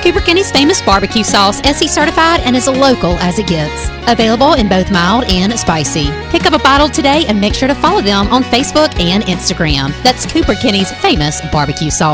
Cooper Kenny's famous barbecue sauce, SE certified and as local as it gets. Available in both mild and spicy. Pick up a bottle today and make sure to follow them on Facebook and Instagram. That's Cooper Kenny's famous barbecue sauce.